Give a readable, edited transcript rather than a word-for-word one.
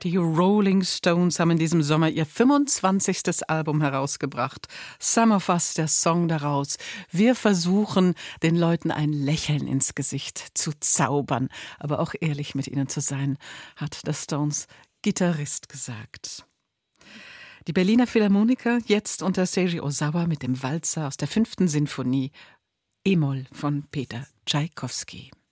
Die Rolling Stones haben in diesem Sommer ihr 25. Album herausgebracht. Some of Us, der Song daraus. Wir versuchen, den Leuten ein Lächeln ins Gesicht zu zaubern, aber auch ehrlich mit ihnen zu sein, hat der Stones Gitarrist gesagt. Die Berliner Philharmoniker jetzt unter Seiji Ozawa mit dem Walzer aus der 5. Sinfonie E-Moll von Peter Tschaikowski.